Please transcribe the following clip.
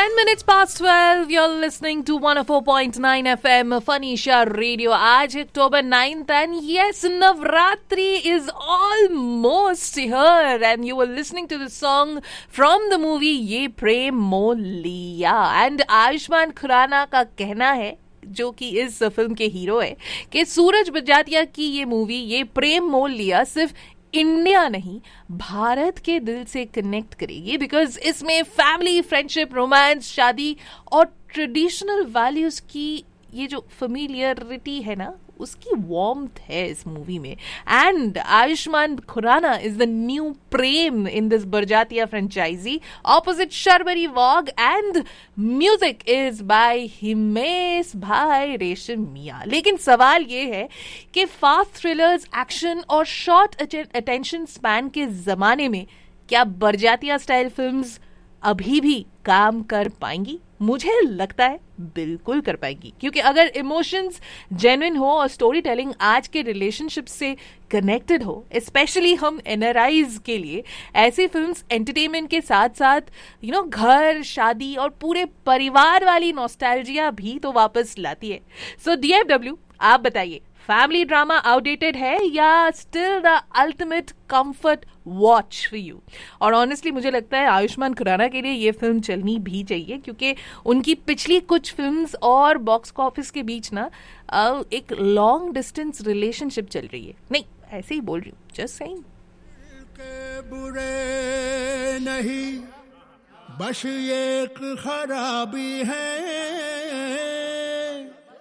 10 minutes past 12, you're listening to 104.9 FM Fanisha Radio. आज October 9th and yes, Navratri is almost here and you were listening to the song from the movie Ye Prem Mo Liya. And Ayushman Khurana का कहना है, जो कि इस film के hero है, कि सूरज बजातिया की ये मूवी ये प्रेम मोल लिया सिर्फ इंडिया नहीं भारत के दिल से कनेक्ट करेगी, बिकॉज इसमें फैमिली, फ्रेंडशिप, रोमांस, शादी और ट्रेडिशनल वैल्यूज की ये जो फेमिलियरिटी है ना, उसकी वार्मथ है इस मूवी में. And Ayushman Khurana is the new Prem in this Barjatya franchise opposite Sharvari वॉग and music is by Himesh भाई रेशम मिया. लेकिन सवाल ये है कि फास्ट थ्रिलर्स, एक्शन और शॉर्ट अटेंशन स्पैन के जमाने में क्या बरजातिया स्टाइल फिल्म्स अभी भी काम कर पाएंगी? मुझे लगता है बिल्कुल कर पाएंगी, क्योंकि अगर इमोशंस जेन्युइन हो और स्टोरी टेलिंग आज के रिलेशनशिप से कनेक्टेड हो, स्पेशली हम एनआरआईज के लिए ऐसी फिल्म्स एंटरटेनमेंट के साथ साथ घर, शादी और पूरे परिवार वाली नॉस्टैल्जिया भी तो वापस लाती है. सो DFW, आप बताइए, फैमिली ड्रामा आउटडेटेड है या still the ultimate comfort watch for you? और ऑनेस्टली मुझे लगता है आयुष्मान खुराना के लिए ये फिल्म चलनी भी चाहिए, क्योंकि उनकी पिछली कुछ फिल्म्स और बॉक्स ऑफिस के बीच ना एक लॉन्ग डिस्टेंस रिलेशनशिप चल रही है. नहीं, ऐसे ही बोल रही हूँ, जस्ट सेइंग. बुरे नहीं, बस एक खराबी है